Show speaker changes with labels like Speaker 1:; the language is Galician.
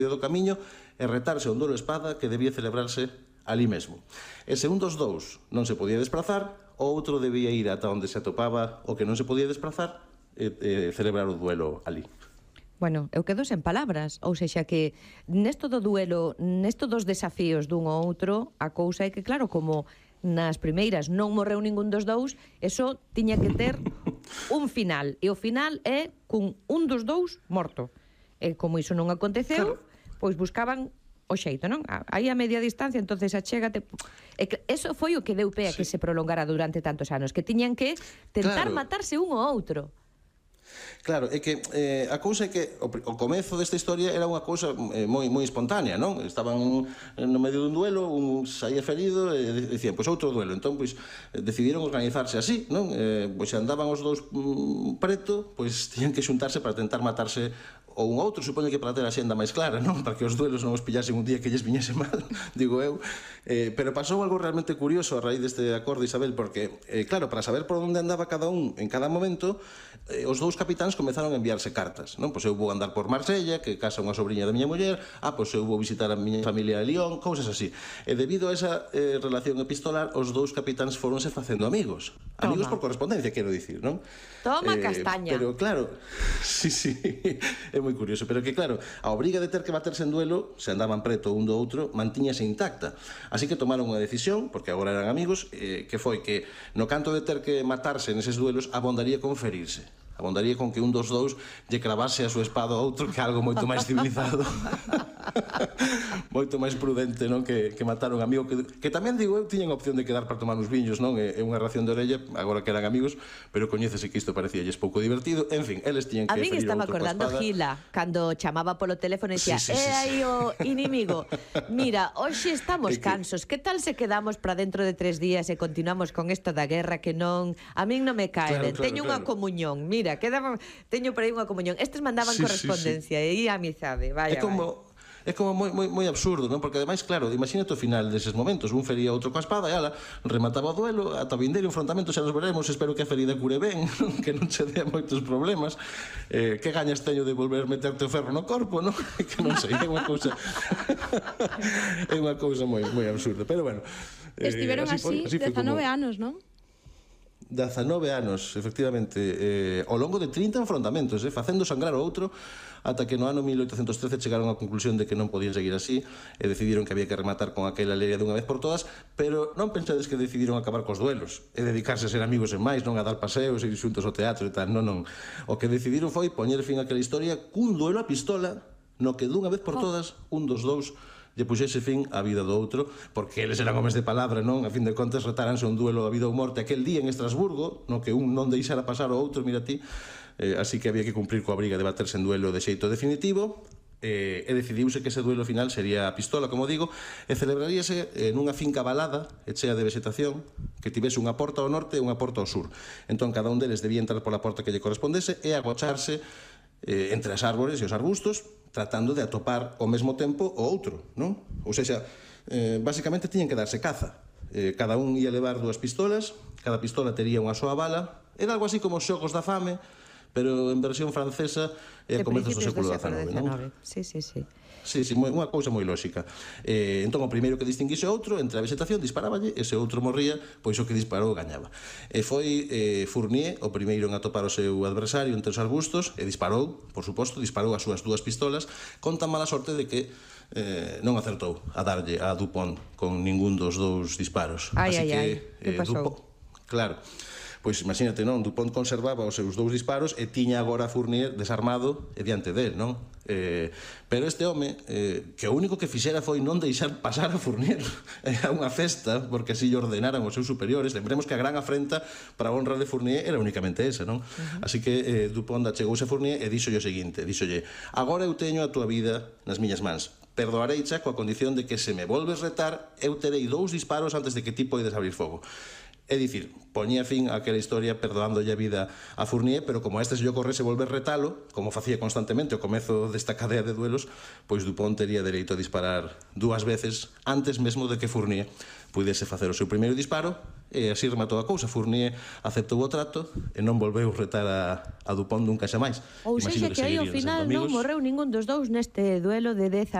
Speaker 1: do camiño e retarse a un duelo espada que debía celebrarse ali mesmo. E se un dos dous non se podía desplazar, o outro debía ir ata onde se atopaba o que non se podía desplazar e celebrar o duelo ali.
Speaker 2: Bueno, eu quedo sen palabras, ou sexa que nesto do duelo, nesto dos desafíos dun ou outro, a cousa é que claro, como nas primeiras non morreu ningún dos dous, eso tiña que ter un final, e o final é cun un dos dous morto. E como iso non aconteceu, pois buscaban o xeito, non? Aí a media distancia, entonces achégate. E eso foi o que deu pé a que se prolongara durante tantos anos, que tiñan que tentar matarse un ou outro.
Speaker 1: Claro, é que a cousa é que o comezo desta historia era unha cousa moi espontánea, non? Estaban no medio dun duelo, un saía ferido e dicían, pois outro duelo. Entón, pois, decidiron organizarse así, non? Pois se andaban os dous preto, pois tiñan que xuntarse para tentar matarse ou un outro, supoño que para ter a xenda máis clara, non? Para que os duelos non os pillasen un día que lles viñese mal, digo eu. Pero pasou algo realmente curioso a raíz deste acordo, Isabel, porque, claro, para saber por onde andaba cada un en cada momento, os dous capitáns comezaron a enviarse cartas, non? Pois eu vou andar por Marsella, que casa unha sobrinha da miña muller, pois eu vou visitar a miña familia de Lyon, cousas así. E debido a esa relación epistolar, os dous capitáns foronse facendo amigos. Amigos por correspondencia, quero dicir, non?
Speaker 2: Toma castaña.
Speaker 1: Pero claro, sí, é moi curioso, pero que claro, a obriga de ter que baterse en duelo, se andaban preto un do outro, mantiñase intacta. Así que tomaron unha decisión, porque agora eran amigos, que foi que no canto de ter que matarse neses duelos, abondaría con ferirse. Abondaría con que un dos dous lle cravase a súa espada ao outro, que é algo moito máis civilizado. Moito máis prudente, non? Que matar un amigo que tamén, digo eu, tiñan a opción de quedar para tomar uns viños, non? É unha ración de orella, agora que eran amigos, pero coñécese que isto parecíalles pouco divertido. En fin, eles tiñan que ferir
Speaker 2: ao outro coa espada. A mí estaba acordando Gila, cando chamaba polo teléfono e dicía, aí o inimigo, mira, hoxe estamos cansos, que tal se quedamos para dentro de 3 días e continuamos con isto da guerra que non, a min non me cae ben, teño unha comunión, mira, teño por aí unha comunión. Estes mandaban correspondencia e a amizade, vaya.
Speaker 1: É como moi absurdo, non? Porque ademais, claro, imagínate o final deses momentos, un fería outro coa espada e ala, remataba o duelo, ata o vindeiro enfrontamento xa nos veremos, espero que a ferida cure ben, que non che dea moitos problemas. Que gañas teño de volver meterte o ferro no corpo, non? Que non sei, é unha cousa é unha cousa moi absurda, pero bueno.
Speaker 3: Estiveron así 19 anos, non?
Speaker 1: 19 anos, efectivamente, ao longo de 30 enfrontamentos, facendo sangrar o outro, ata que no ano 1813 chegaron á conclusión de que non podían seguir así e decidiron que había que rematar con aquela leria dunha vez por todas, pero non pensades que decidiron acabar cos duelos e dedicarse a ser amigos en máis, non a dar paseos e ir xuntos ao teatro e tal, non. O que decidiron foi poñer fin a aquela historia cun duelo a pistola no que dunha vez por todas un dos dous lle puxese fin á vida do outro, porque eles eran homes de palabra, non? A fin de contas, retáranse un duelo a vida ou morte aquel día en Estrasburgo, no que un non deixara pasar o outro, mira ti, así que había que cumplir coa obriga de baterse en duelo de xeito definitivo, e decidiuse que ese duelo final sería a pistola, como digo, e celebraríase nunha finca valada e chea de vegetación que tivese unha porta ao norte e unha porta ao sur. Entón, cada un deles debía entrar pola porta que lle correspondese e agocharse entre as árbores e os arbustos, tratando de atopar ao mesmo tempo o outro, non? Ou seja, basicamente tiñen que darse caza. Cada un ia levar 2 pistolas, cada pistola tería unha soa bala, era algo así como os xogos da fame, pero en versión francesa e a comezos do século XIX, non?
Speaker 2: Sí.
Speaker 1: Sí, unha cousa moi lóxica. Entón, o primeiro que distinguise outro, entre a vegetación, disparáballe, e se outro morría, pois o que disparou gañaba. E foi Fournier o primeiro en atopar o seu adversario entre os arbustos, e disparou, por suposto, disparou as súas 2 pistolas, con tan mala sorte de que non acertou a darlle a Dupont con ningún dos 2 disparos.
Speaker 2: Que pasou?
Speaker 1: Claro. Pois imagínate, non? Dupont conservaba os seus 2 disparos e tiña agora a Fournier desarmado e diante del, non? Pero este home, que o único que fixera foi non deixar pasar a Fournier a unha festa, porque así lle ordenaran os seus superiores. Lembremos que a gran afrenta para a honra de Fournier era únicamente esa, non? Así que Dupont achegouse a Fournier e díxolle o seguinte, díxolle: agora eu teño a túa vida nas miñas mans, perdoareicha coa condición de que se me volves retar, eu terei 2 disparos antes de que ti poides abrir fogo. É dicir, poñía fin a aquela historia perdonándolle a vida a Fournier, pero como a este se lle ocorrese volver retalo, como facía constantemente ao comezo desta cadea de duelos, pois Dupont tería dereito a disparar 2 veces antes mesmo de que Fournier pudese facer o seu primeiro disparo e así rematou a cousa. Fournier aceptou o trato e non volveu retar a Dupont nunca xa máis.
Speaker 2: Ou seja que aí ao final non morreu ningún dos dous neste duelo de 10